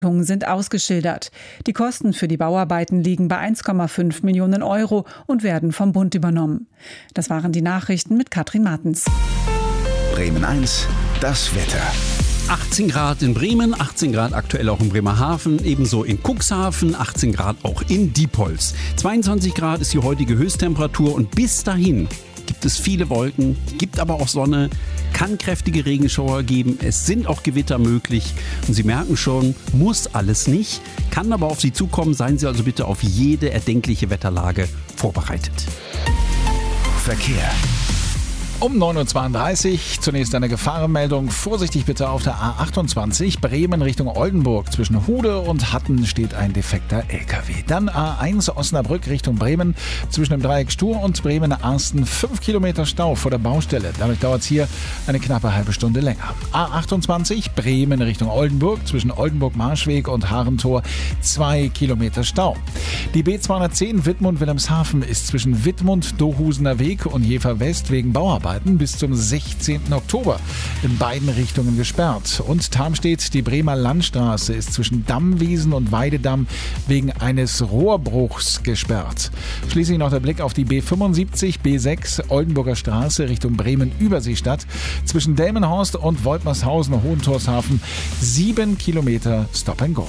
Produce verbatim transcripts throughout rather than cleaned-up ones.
sind ausgeschildert. Die Kosten für die Bauarbeiten liegen bei eins Komma fünf Millionen Euro und werden vom Bund übernommen. Das waren die Nachrichten mit Katrin Martens. Bremen eins, das Wetter. achtzehn Grad in Bremen, achtzehn Grad aktuell auch in Bremerhaven, ebenso in Cuxhaven, achtzehn Grad auch in Diepholz. zweiundzwanzig Grad ist die heutige Höchsttemperatur und bis dahin gibt es viele Wolken, gibt aber auch Sonne, kann kräftige Regenschauer geben, es sind auch Gewitter möglich und Sie merken schon, muss alles nicht, kann aber auf Sie zukommen, seien Sie also bitte auf jede erdenkliche Wetterlage vorbereitet. Verkehr. Um neun Uhr zweiunddreißig zunächst eine Gefahrenmeldung. Vorsichtig bitte auf der A achtundzwanzig Bremen Richtung Oldenburg. Zwischen Hude und Hatten steht ein defekter L K W. Dann A eins Osnabrück Richtung Bremen. Zwischen dem Dreieck Stur und Bremen-Arsten fünf Kilometer Stau vor der Baustelle. Dadurch dauert es hier eine knappe halbe Stunde länger. A achtundzwanzig Bremen Richtung Oldenburg. Zwischen Oldenburg-Marschweg und Harentor zwei Kilometer Stau. Die B zweihundertzehn Wittmund-Wilhelmshaven ist zwischen Wittmund-Dohusener Weg und Jever West wegen Bauarbeiten bis zum sechzehnten Oktober in beiden Richtungen gesperrt. Und Tarmstedt, die Bremer Landstraße ist zwischen Dammwiesen und Weidedamm wegen eines Rohrbruchs gesperrt. Schließlich noch der Blick auf die B fünfundsiebzig, B sechs Oldenburger Straße Richtung Bremen-Überseestadt. Zwischen Delmenhorst und Woltmershausen, Hohentorshafen sieben Kilometer Stop and Go.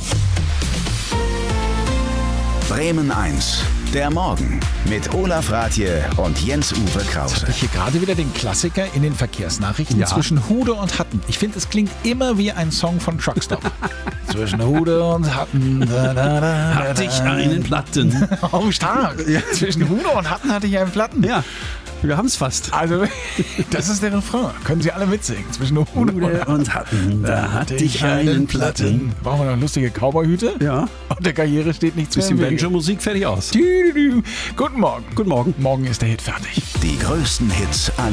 Bremen eins, der Morgen mit Olaf Rathje und Jens-Uwe Krause. Jetzt habe ich hier gerade wieder den Klassiker in den Verkehrsnachrichten Ja. zwischen Hude und Hatten. Ich finde, es klingt immer wie ein Song von Truckstop. Zwischen Hude und Hatten. Da, da, da, Hatte ich einen Platten. Oh, stark. Zwischen Hude und Hatten hatte ich einen Platten. Ja, wir haben es fast. Also, das ist der Refrain. Können Sie alle mitsingen. Zwischen Hude und Hude Hatten. und Hatten, da hatte ich einen Platten. Brauchen wir noch lustige Cowboyhüte? Ja, Und der Karriere steht nichts mehr bisschen im Wege. Banjo-Musik, fertig aus. Dü-dü-dü. Guten Morgen. Guten Morgen. Morgen ist der Hit fertig. Die größten Hits aller